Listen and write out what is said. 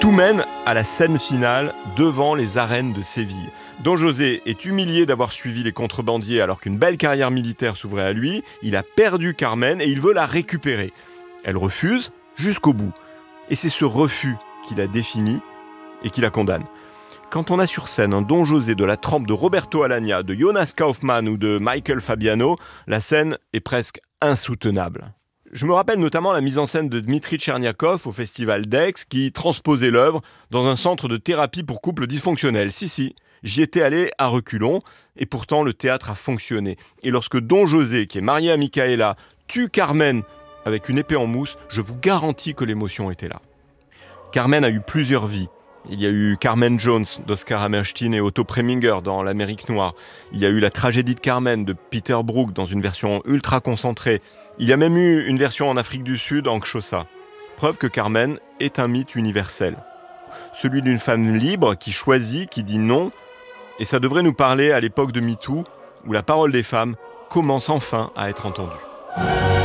Tout mène à la scène finale devant les arènes de Séville. Don José est humilié d'avoir suivi les contrebandiers alors qu'une belle carrière militaire s'ouvrait à lui. Il a perdu Carmen et il veut la récupérer. Elle refuse jusqu'au bout. Et c'est ce refus qui la définit et qui la condamne. Quand on a sur scène un Don José de la trempe de Roberto Alagna, de Jonas Kaufmann ou de Michael Fabiano, la scène est presque insoutenable. Je me rappelle notamment la mise en scène de Dmitri Tcherniakov au Festival d'Aix qui transposait l'œuvre dans un centre de thérapie pour couples dysfonctionnels. Si, j'y étais allé à reculons et pourtant le théâtre a fonctionné. Et lorsque Don José, qui est marié à Micaela, tue Carmen avec une épée en mousse, je vous garantis que l'émotion était là. Carmen a eu plusieurs vies. Il y a eu Carmen Jones d'Oscar Hammerstein et Otto Preminger dans L'Amérique noire. Il y a eu la tragédie de Carmen de Peter Brook dans une version ultra concentrée. Il y a même eu une version en Afrique du Sud en Xhosa. Preuve que Carmen est un mythe universel. Celui d'une femme libre qui choisit, qui dit non. Et ça devrait nous parler à l'époque de MeToo, où la parole des femmes commence enfin à être entendue.